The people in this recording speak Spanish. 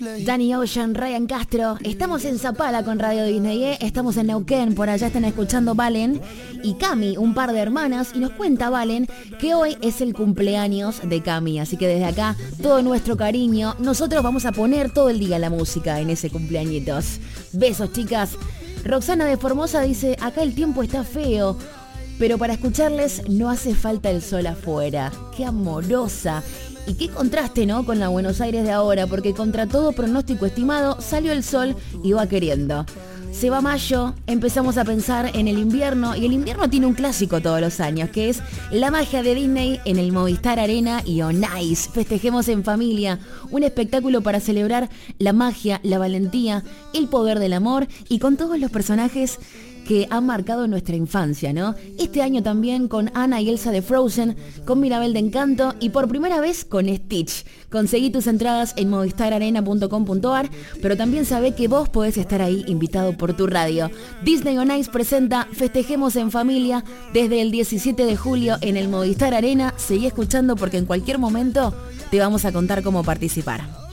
Danny Ocean, Ryan Castro. Estamos en Zapala con Radio Disney, estamos en Neuquén, por allá están escuchando Valen y Cami, un par de hermanas, y nos cuenta Valen que hoy es el cumpleaños de Cami, así que desde acá todo nuestro cariño. Nosotros vamos a poner todo el día la música en ese cumpleañitos. Besos, chicas. Roxana de Formosa dice, acá el tiempo está feo, pero para escucharles no hace falta el sol afuera. Qué amorosa. Y qué contraste, ¿no?, con la Buenos Aires de ahora, porque contra todo pronóstico estimado salió el sol y va queriendo. Se va mayo, empezamos a pensar en el invierno, y el invierno tiene un clásico todos los años, que es la magia de Disney en el Movistar Arena y On Ice. Festejemos en familia, un espectáculo para celebrar la magia, la valentía, el poder del amor y con todos los personajes que han marcado nuestra infancia, ¿no? Este año también con Anna y Elsa de Frozen, con Mirabel de Encanto y por primera vez con Stitch. Conseguí tus entradas en movistararena.com.ar, pero también sabé que vos podés estar ahí invitado por tu radio. Disney On Ice presenta Festejemos en Familia desde el 17 de julio en el Movistar Arena. Seguí escuchando porque en cualquier momento te vamos a contar cómo participar.